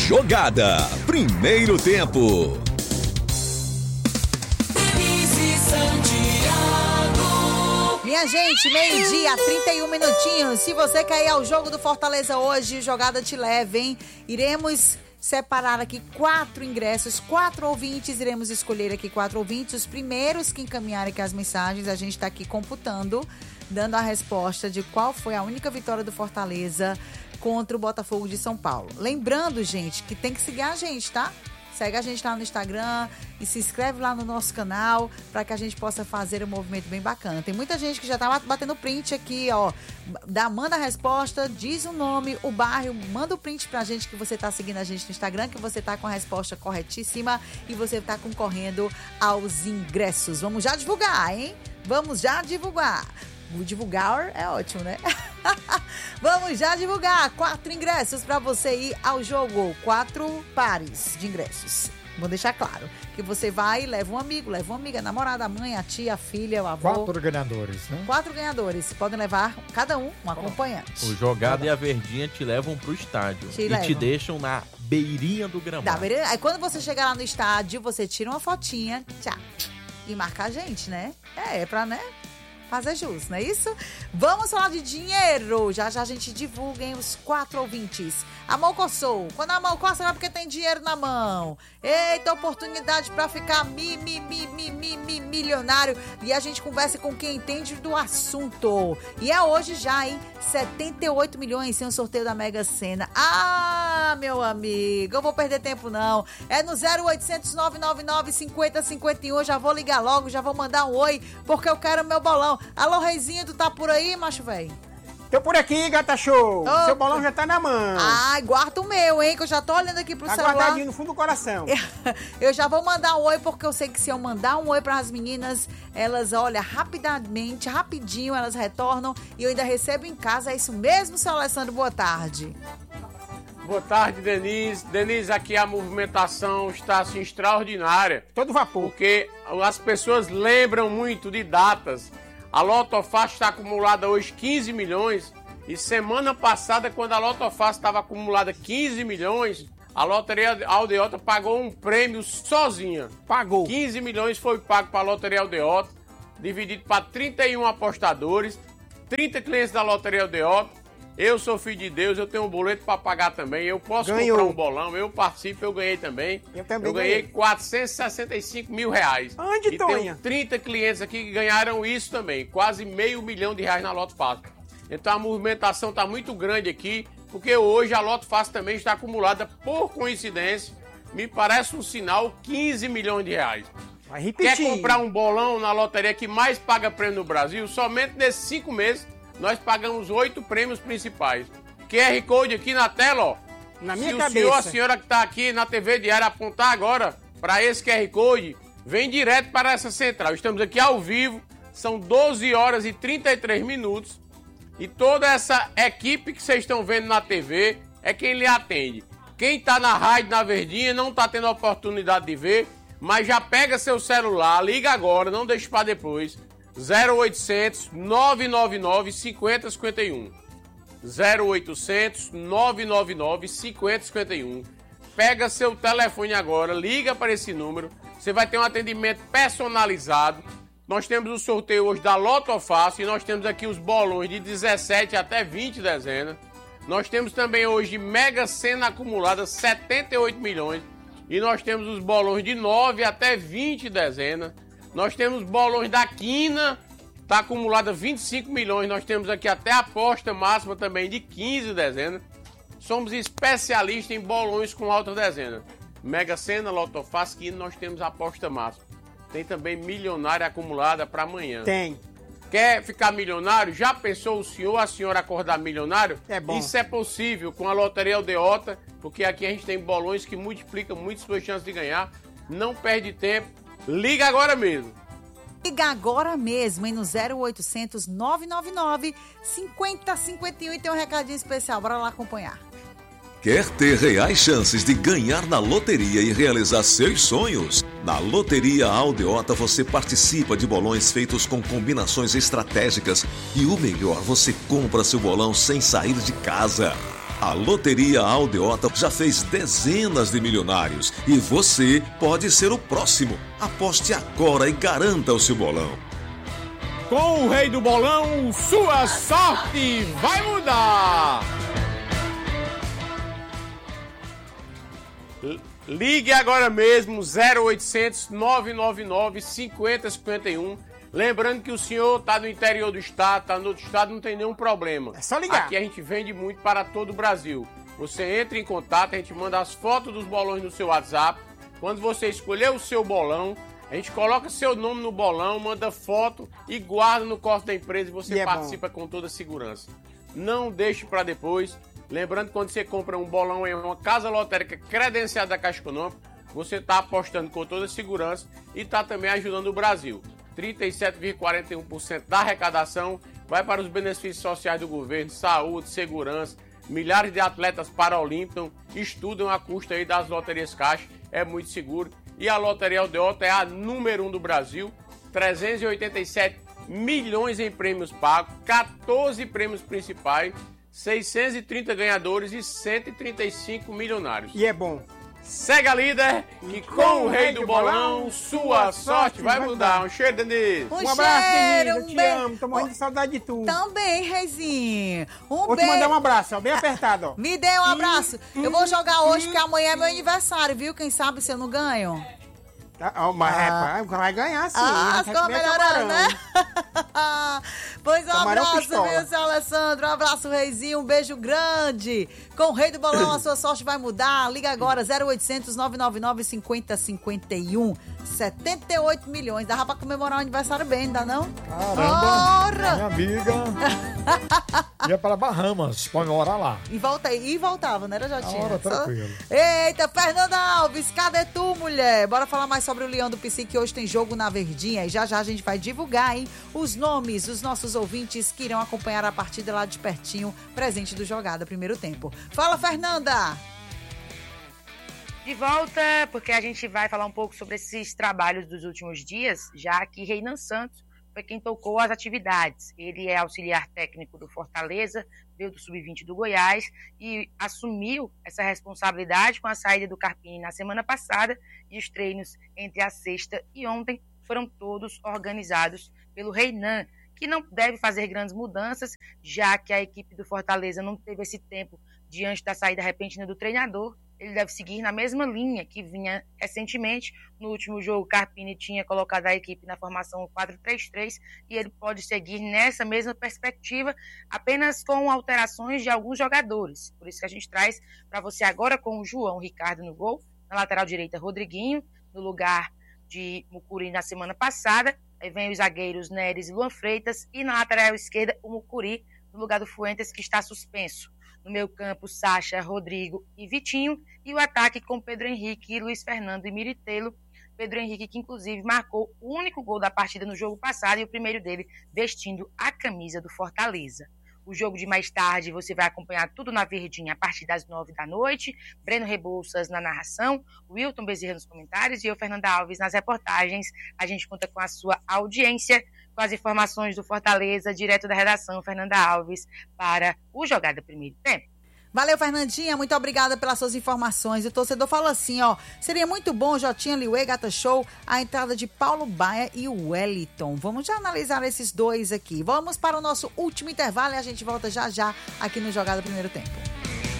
Jogada. Primeiro tempo. Minha gente, meio-dia, 31 minutinhos. Se você quer ir ao jogo do Fortaleza hoje, Jogada te leva, hein? Iremos separar aqui 4 ingressos, 4 ouvintes. Iremos escolher aqui 4 ouvintes. Os primeiros que encaminharem aqui as mensagens, a gente está aqui computando, dando a resposta de qual foi a única vitória do Fortaleza contra o Botafogo de São Paulo. Lembrando, gente, que tem que seguir a gente, tá? Segue a gente lá no Instagram e se inscreve lá no nosso canal para que a gente possa fazer um movimento bem bacana. Tem muita gente que já tá batendo print aqui, ó. Manda a resposta, diz o nome, o bairro, manda o print pra gente que você tá seguindo a gente no Instagram, que você tá com a resposta corretíssima e você tá concorrendo aos ingressos. Vamos já divulgar, hein? Vamos já divulgar. O divulgar é ótimo, né? Vamos já divulgar 4 ingressos para você ir ao jogo. 4 pares de ingressos. Vou deixar claro que você vai, leva um amigo, leva uma amiga, a namorada, a mãe, a tia, a filha, o avô. 4 ganhadores, né? 4 ganhadores. Podem levar, cada um acompanhante. O Jogada e a Verdinha te levam pro estádio. Te deixam na beirinha do gramado. Aí quando você chegar lá no estádio, você tira uma fotinha, tchau, e marca a gente, né? É pra, né? Fazer jus, não é isso? Vamos falar de dinheiro. Já já a gente divulga, hein, os 4 ouvintes. A mão coçou. Quando a mão coça é porque tem dinheiro na mão. Eita, oportunidade pra ficar milionário. E a gente conversa com quem entende do assunto. E é hoje já, hein? 78 milhões sem o sorteio da Mega Sena. Ah, meu amigo, eu vou perder tempo não. É no 0800 999 5051. Já vou ligar logo, já vou mandar um oi, porque eu quero meu bolão. Alô, Reizinho, tu tá por aí, macho velho? Tô por aqui, gata show. Opa. Seu bolão já tá na mão. Ai, guarda o meu, hein, que eu já tô olhando aqui pro celular. Guardadinho no fundo do coração. Eu já vou mandar um oi, porque eu sei que se eu mandar um oi pras meninas, elas, olha, rapidinho, elas retornam e eu ainda recebo em casa. É isso mesmo, seu Alessandro? Boa tarde. Boa tarde, Denise. Denise, aqui a movimentação está assim extraordinária. Todo vapor. Porque as pessoas lembram muito de datas. A Lotofácil está acumulada hoje 15 milhões. E semana passada, quando a Lotofácil estava acumulada 15 milhões, a Loteria Aldeota pagou um prêmio sozinha. Pagou. 15 milhões foi pago para a Loteria Aldeota, dividido para 31 apostadores, 30 clientes da Loteria Aldeota. Eu sou filho de Deus, eu tenho um boleto para pagar também. Eu posso comprar um bolão, eu participo, eu ganhei também. Eu ganhei 465 mil reais. Onde, e Tonha? tenho 30 clientes aqui que ganharam isso também. Quase R$500 milhão na Loto Fácil. Então a movimentação está muito grande aqui, porque hoje a Loto Fácil também está acumulada, por coincidência, me parece um sinal, 15 milhões de reais. Vai repetir. Quer comprar um bolão na loteria que mais paga prêmio no Brasil? Somente nesses 5 meses nós pagamos 8 prêmios principais. QR Code aqui na tela, ó. Na minha cabeça. Se o cabeça. senhor, a senhora que está aqui na TV Diária apontar agora para esse QR Code, vem direto para essa central. Estamos aqui ao vivo, são 12 horas e 33 minutos. E toda essa equipe que vocês estão vendo na TV é quem lhe atende. Quem está na rádio, na Verdinha, não está tendo a oportunidade de ver, mas já pega seu celular, liga agora, não deixe para depois. 0800 999 5051. 0800 999 5051. Pega seu telefone agora, liga para esse número. Você vai ter um atendimento personalizado. Nós temos o sorteio hoje da Lotofácil e nós temos aqui os bolões de 17 até 20 dezenas. Nós temos também hoje Mega Sena acumulada 78 milhões. E nós temos os bolões de 9 até 20 dezenas. Nós temos bolões da Quina, está acumulada 25 milhões. Nós temos aqui até a aposta máxima também de 15 dezenas. Somos especialistas em bolões com alta dezena. Mega Sena, Lotofácil, Quina, nós temos a aposta máxima. Tem também milionária acumulada para amanhã. Tem. Quer ficar milionário? Já pensou o senhor, a senhora acordar milionário? É bom. Isso é possível com a Loteria Aldeota, porque aqui a gente tem bolões que multiplicam muito suas chances de ganhar. Não perde tempo. Liga agora mesmo. Liga agora mesmo, hein, no 0800 999 5051 e tem um recadinho especial. Bora lá acompanhar. Quer ter reais chances de ganhar na loteria e realizar seus sonhos? Na Loteria Aldeota você participa de bolões feitos com combinações estratégicas e o melhor, você compra seu bolão sem sair de casa. A Loteria Aldeota já fez dezenas de milionários e você pode ser o próximo. Aposte agora e garanta o seu bolão. Com o Rei do Bolão, sua sorte vai mudar! Ligue agora mesmo, 0800 999 5051. Lembrando que o senhor está no interior do estado, está no outro estado, não tem nenhum problema. É só ligar. Aqui a gente vende muito para todo o Brasil. Você entra em contato, a gente manda as fotos dos bolões no seu WhatsApp. Quando você escolher o seu bolão, a gente coloca seu nome no bolão, manda foto e guarda no cofre da empresa e você participa com toda a segurança. Não deixe para depois. Lembrando que quando você compra um bolão em uma casa lotérica credenciada da Caixa Econômica, você está apostando com toda a segurança e está também ajudando o Brasil. 37,41% da arrecadação vai para os benefícios sociais do governo, saúde, segurança. Milhares de atletas paralímpicos estudam a custa aí das loterias Caixa, é muito seguro. E a Loteria Aldeota é a número 1 do Brasil, 387 milhões em prêmios pagos, 14 prêmios principais, 630 ganhadores e 135 milionários. E é bom. Segue a líder, que com o Rei do Bolão, sua sorte vai mudar. Um cheiro, Denise. Um abraço, Denise. Eu te amo. Tô morrendo de saudade de tu. Também, Reizinho. Vou te mandar um abraço, ó, bem apertado, ó. Me dê um abraço. Eu vou jogar hoje, porque amanhã é meu aniversário, viu? Quem sabe se eu não ganho. Mas vai ganhar sim. Ficou melhorando, né? Pois um abraço, viu, seu Alessandro? Um abraço, Reizinho. Um beijo grande. Com o Rei do Bolão, a sua sorte vai mudar. Liga agora, 0800 999 5051. 78 milhões. Dava pra comemorar o aniversário bem, ainda não? Caramba, minha amiga. Ia para Bahamas, pode morar lá. E voltava, né, Jotinha? Hora, tranquilo. Eita, Fernanda Alves, cadê tu, mulher? Bora falar mais sobre o Leão do Pici, que hoje tem jogo na Verdinha. E já a gente vai divulgar, hein, os nomes dos nossos ouvintes que irão acompanhar a partida lá de pertinho, presente do Jogada Primeiro Tempo. Fala, Fernanda! De volta, porque a gente vai falar um pouco sobre esses trabalhos dos últimos dias, já que Reinan Santos foi quem tocou as atividades. Ele é auxiliar técnico do Fortaleza, veio do Sub-20 do Goiás e assumiu essa responsabilidade com a saída do Carpini na semana passada, e os treinos entre a sexta e ontem foram todos organizados pelo Reinan, que não deve fazer grandes mudanças, já que a equipe do Fortaleza não teve esse tempo diante da saída repentina do treinador. Ele deve seguir na mesma linha que vinha recentemente. No último jogo, Carpini tinha colocado a equipe na formação 4-3-3 e ele pode seguir nessa mesma perspectiva, apenas com alterações de alguns jogadores. Por isso que a gente traz para você agora com o João Ricardo no gol, na lateral direita, Rodriguinho, no lugar de Mucuri na semana passada. Aí vem os zagueiros Neres e Luan Freitas, e na lateral esquerda, o Mucuri, no lugar do Fuentes, que está suspenso. No meio campo, Sacha, Rodrigo e Vitinho. E o ataque com Pedro Henrique, Luiz Fernando e Miritelo. Pedro Henrique, que inclusive marcou o único gol da partida no jogo passado e o primeiro dele vestindo a camisa do Fortaleza. O jogo de mais tarde você vai acompanhar tudo na Verdinha a partir das 9 da noite. Breno Rebouças na narração, Wilton Bezerra nos comentários e eu, Fernanda Alves, nas reportagens. A gente conta com a sua audiência, com as informações do Fortaleza, direto da redação, Fernanda Alves, para o Jogada Primeiro Tempo. Valeu, Fernandinha, muito obrigada pelas suas informações. O torcedor fala assim, ó, seria muito bom, Jotinha, Liuê, Gata Show, a entrada de Paulo Baia e o Wellington. Vamos já analisar esses dois aqui. Vamos para o nosso último intervalo e a gente volta já aqui no Jogada Primeiro Tempo.